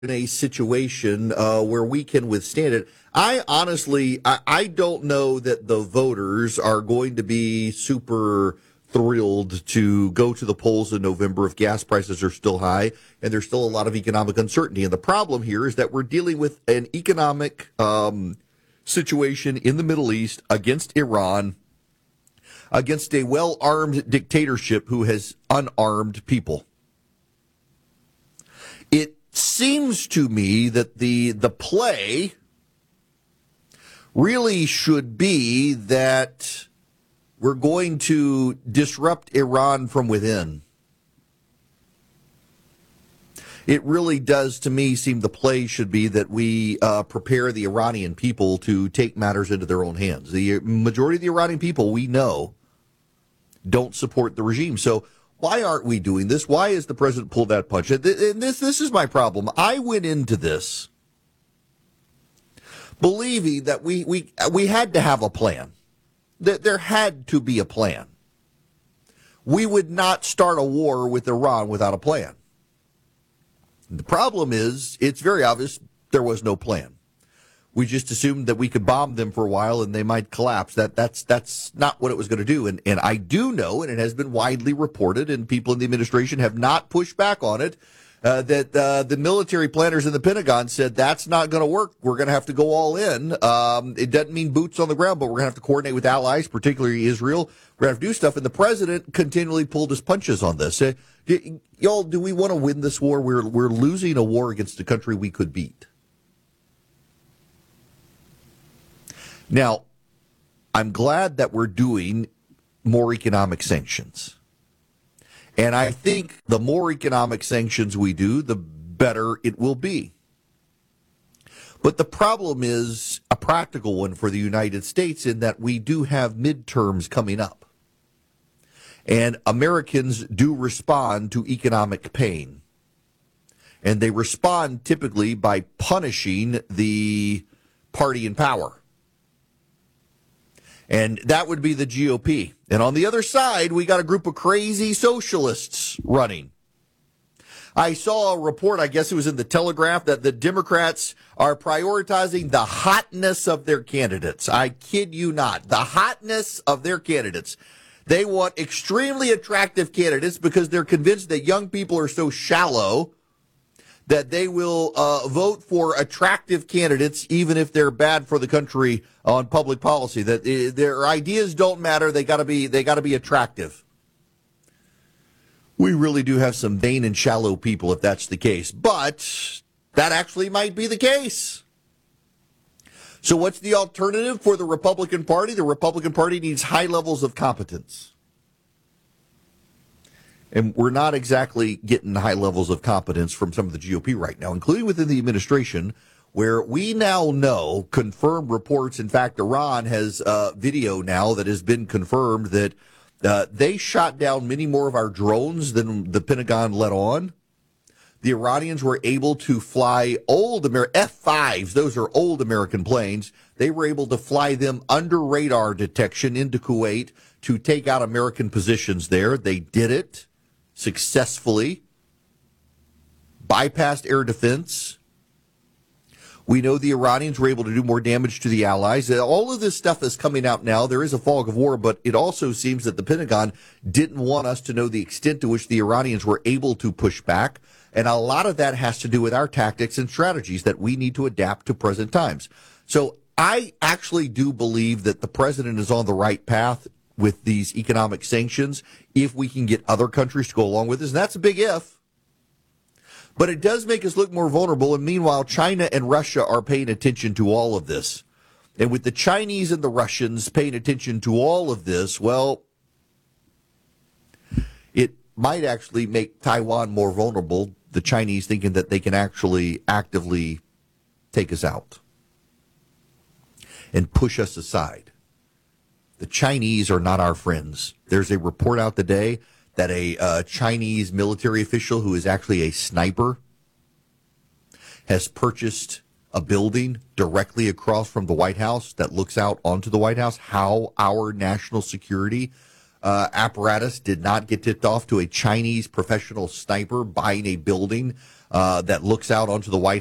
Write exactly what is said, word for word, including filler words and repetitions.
in a situation uh, where we can withstand it. I honestly, I, I don't know that the voters are going to be super thrilled to go to the polls in November if gas prices are still high and there's still a lot of economic uncertainty. And the problem here is that we're dealing with an economic um, situation in the Middle East against Iran, against a well-armed dictatorship who has unarmed people. It seems to me that the the play really should be that we're going to disrupt Iran from within. It really does, to me, seem the play should be that we uh, prepare the Iranian people to take matters into their own hands. The majority of the Iranian people, we know, don't support the regime. So why aren't we doing this? Why is the president pulled that punch? And this, this is my problem. I went into this believing that we, we, we had to have a plan, that there had to be a plan. We would not start a war with Iran without a plan. The problem is, it's very obvious there was no plan. We just assumed that we could bomb them for a while and they might collapse. That that's that's not what it was going to do. And and I do know, and it has been widely reported, and people in the administration have not pushed back on it, uh, that uh, the military planners in the Pentagon said that's not going to work. We're going to have to go all in. Um, it doesn't mean boots on the ground, but we're going to have to coordinate with allies, particularly Israel. We're going to have to do stuff. And the president continually pulled his punches on this. Uh, y'all, do we want to win this war? We're we're losing a war against a country we could beat. Now, I'm glad that we're doing more economic sanctions. And I think the more economic sanctions we do, the better it will be. But the problem is a practical one for the United States in that we do have midterms coming up. And Americans do respond to economic pain. And they respond typically by punishing the party in power. And that would be the G O P. And on the other side, we got a group of crazy socialists running. I saw a report, I guess it was in the Telegraph, that the Democrats are prioritizing the hotness of their candidates. I kid you not. The hotness of their candidates. They want extremely attractive candidates because they're convinced that young people are so shallow that they will uh, vote for attractive candidates even if they're bad for the country on public policy. That uh, their ideas don't matter. They got to be they got to be attractive. We really do have some vain and shallow people if that's the case, but that actually might be the case. So what's the alternative for the Republican Party? The Republican Party needs high levels of competence. And we're not exactly getting high levels of competence from some of the G O P right now, including within the administration, where we now know, confirmed reports, in fact, Iran has uh, video now that has been confirmed that uh, they shot down many more of our drones than the Pentagon let on. The Iranians were able to fly old Amer- F fives, those are old American planes. They were able to fly them under radar detection into Kuwait to take out American positions there. They did it successfully, bypassed air defense. We know the Iranians were able to do more damage to the allies. All of this stuff is coming out now. There is a fog of war, but it also seems that the Pentagon didn't want us to know the extent to which the Iranians were able to push back. And a lot of that has to do with our tactics and strategies that we need to adapt to present times. So I actually do believe that the president is on the right path with these economic sanctions if we can get other countries to go along with this. And that's a big if. But it does make us look more vulnerable. And meanwhile, China and Russia are paying attention to all of this. And with the Chinese and the Russians paying attention to all of this, well, it might actually make Taiwan more vulnerable, the Chinese thinking that they can actually actively take us out and push us aside. The Chinese are not our friends. There's a report out today that a uh, Chinese military official who is actually a sniper has purchased a building directly across from the White House that looks out onto the White House. How our national security uh, apparatus did not get tipped off to a Chinese professional sniper buying a building uh, that looks out onto the White